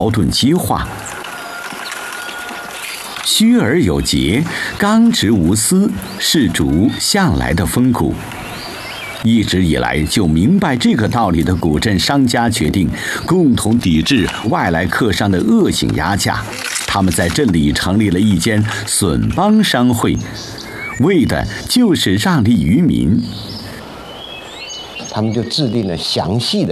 盾激化。虚而有节，刚直无私，是主向来的风骨。一直以来就明白这个道理的古镇商家决定共同抵制外来客商的恶性压价。他们在镇里成立了一间损帮商会，为的就是让利于民。 他们就制定了详细的